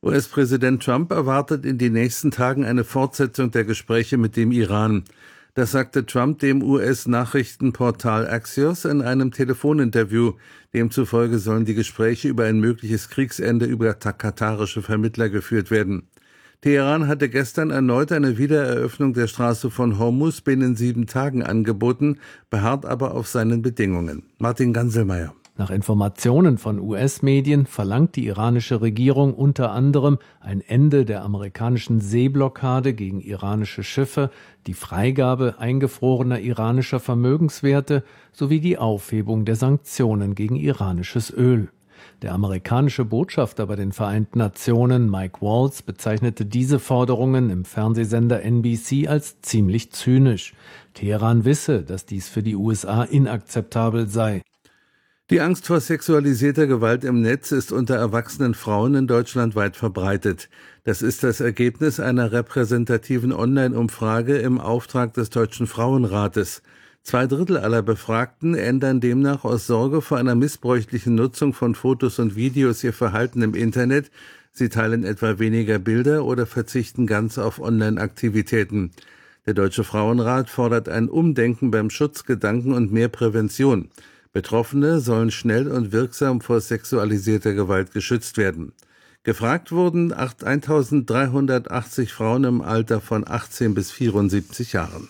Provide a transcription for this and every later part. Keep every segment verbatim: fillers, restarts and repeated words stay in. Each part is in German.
U S-Präsident Trump erwartet in den nächsten Tagen eine Fortsetzung der Gespräche mit dem Iran. Das sagte Trump dem U S-Nachrichtenportal Axios in einem Telefoninterview. Demzufolge sollen die Gespräche über ein mögliches Kriegsende über katarische Vermittler geführt werden. Teheran hatte gestern erneut eine Wiedereröffnung der Straße von Hormuz binnen sieben Tagen angeboten, beharrt aber auf seinen Bedingungen. Martin Ganselmeier. Nach Informationen von U S-Medien verlangt die iranische Regierung unter anderem ein Ende der amerikanischen Seeblockade gegen iranische Schiffe, die Freigabe eingefrorener iranischer Vermögenswerte sowie die Aufhebung der Sanktionen gegen iranisches Öl. Der amerikanische Botschafter bei den Vereinten Nationen, Mike Waltz, bezeichnete diese Forderungen im Fernsehsender N B C als ziemlich zynisch. Teheran wisse, dass dies für die U S A inakzeptabel sei. Die Angst vor sexualisierter Gewalt im Netz ist unter erwachsenen Frauen in Deutschland weit verbreitet. Das ist das Ergebnis einer repräsentativen Online-Umfrage im Auftrag des Deutschen Frauenrates. Zwei Drittel aller Befragten ändern demnach aus Sorge vor einer missbräuchlichen Nutzung von Fotos und Videos ihr Verhalten im Internet. Sie teilen etwa weniger Bilder oder verzichten ganz auf Online-Aktivitäten. Der Deutsche Frauenrat fordert ein Umdenken beim Schutzgedanken und mehr Prävention. Betroffene sollen schnell und wirksam vor sexualisierter Gewalt geschützt werden. Gefragt wurden eintausenddreihundertachtzig Frauen im Alter von achtzehn bis vierundsiebzig Jahren.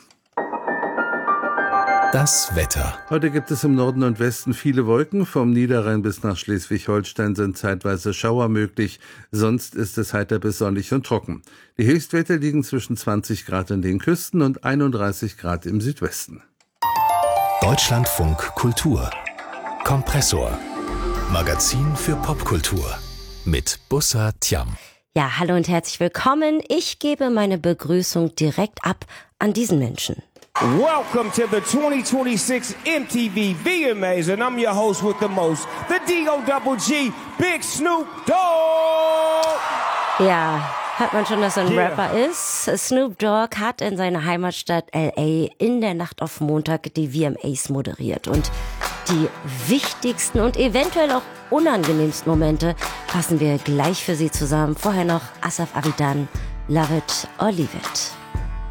Das Wetter. Heute gibt es im Norden und Westen viele Wolken. Vom Niederrhein bis nach Schleswig-Holstein sind zeitweise Schauer möglich. Sonst ist es heiter bis sonnig und trocken. Die Höchstwerte liegen zwischen zwanzig Grad in den Küsten und einunddreißig Grad im Südwesten. Deutschlandfunk Kultur. Kompressor. Magazin für Popkultur. Mit Bussa Tiam. Ja, hallo und herzlich willkommen. Ich gebe meine Begrüßung direkt ab an diesen Menschen. Welcome to the twenty twenty-six M T V V M As, and I'm your host with the most, the D O Double G, Big Snoop Dogg. Ja, hört man schon, dass er ein Yeah. Rapper ist. Snoop Dogg hat in seiner Heimatstadt L A in der Nacht auf Montag die V M As moderiert. Und die wichtigsten und eventuell auch unangenehmsten Momente fassen wir gleich für Sie zusammen. Vorher noch Asaf Avidan, Love It or Leave It.